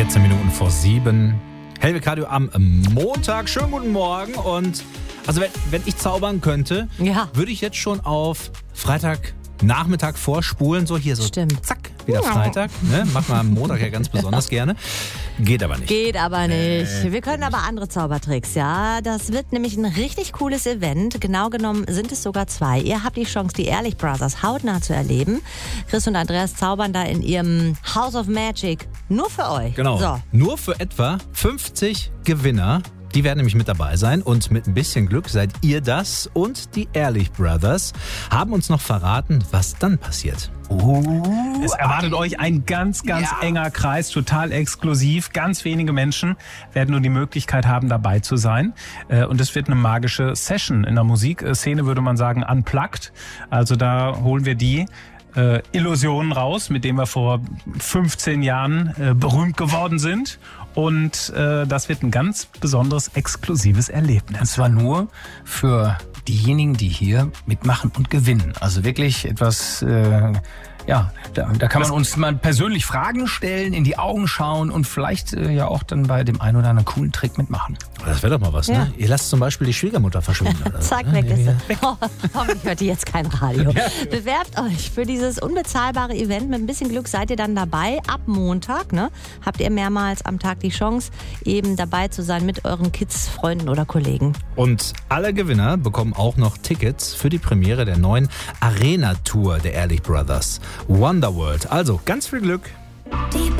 14 Minuten vor 7. Hellwig Radio am Montag. Schönen guten Morgen. Und also wenn ich zaubern könnte, würde ich jetzt schon auf Freitagnachmittag vorspulen. So hier so, Stimmt. Zack, wieder Freitag. Ne? Macht man am Montag ja ganz besonders gerne. Geht aber nicht. Wir können aber andere Zaubertricks, ja. Das wird nämlich ein richtig cooles Event. Genau genommen sind es sogar 2. Ihr habt die Chance, die Ehrlich Brothers hautnah zu erleben. Chris und Andreas zaubern da in ihrem House of Magic nur für euch. Genau. So. Nur für etwa 50 Gewinner. Die werden nämlich mit dabei sein und mit ein bisschen Glück seid ihr das und die Ehrlich Brothers haben uns noch verraten, was dann passiert. Es erwartet euch ein ganz enger Kreis, total exklusiv. Ganz wenige Menschen werden nur die Möglichkeit haben, dabei zu sein. Und es wird eine magische Session. In der Musikszene würde man sagen unplugged. Also da holen wir die Illusionen raus, mit denen wir vor 15 Jahren berühmt geworden sind. Und das wird ein ganz besonderes, exklusives Erlebnis. Und zwar nur für diejenigen, die hier mitmachen und gewinnen. Also wirklich etwas, da kann man uns mal persönlich Fragen stellen, in die Augen schauen und vielleicht ja auch dann bei dem einen oder anderen coolen Trick mitmachen. Das wäre doch mal was, Ja. ne? Ihr lasst zum Beispiel die Schwiegermutter verschwinden. Oder Zack, so, ne? weg ist sie. Hoffentlich hört ihr jetzt kein Radio. Bewerbt euch für dieses unbezahlbare Event. Mit ein bisschen Glück seid ihr dann dabei. Ab Montag, ne, habt ihr mehrmals am Tag die Chance, eben dabei zu sein mit euren Kids, Freunden oder Kollegen. Und alle Gewinner bekommen auch noch Tickets für die Premiere der neuen Arena-Tour der Ehrlich Brothers. Wonderworld. Also ganz viel Glück. Die